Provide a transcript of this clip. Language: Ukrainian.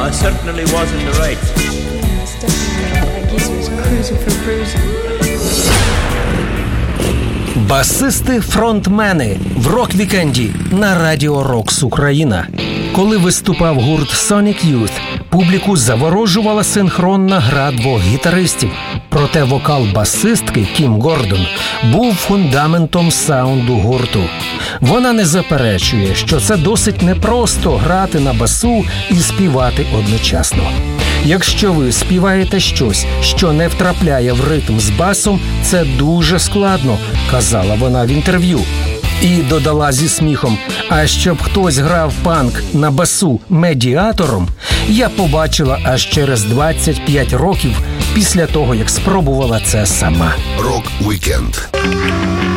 I certainly was in the right. Yes, definitely. I guess he was cruising for bruising. Басисти-фронтмени в рок-вікенді на Радіо Рокс Україна. Коли виступав гурт Sonic Youth, публіку заворожувала синхронна гра двох гітаристів. Проте вокал басистки Кім Гордон був фундаментом саунду гурту. Вона не заперечує, що це досить непросто грати на басу і співати одночасно. Якщо ви співаєте щось, що не втрапляє в ритм з басом, це дуже складно, казала вона в інтерв'ю. І додала зі сміхом: а щоб хтось грав панк на басу медіатором, я побачила аж через 25 років після того, як спробувала це сама. Рок-вікенд.